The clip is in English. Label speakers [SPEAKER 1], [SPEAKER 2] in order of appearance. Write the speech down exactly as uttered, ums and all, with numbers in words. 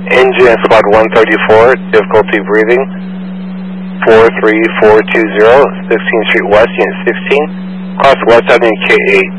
[SPEAKER 1] Engine squad one thirty-four, difficulty breathing, four three four two zero, sixteenth Street West, Unit sixteen, cross West Avenue K eight.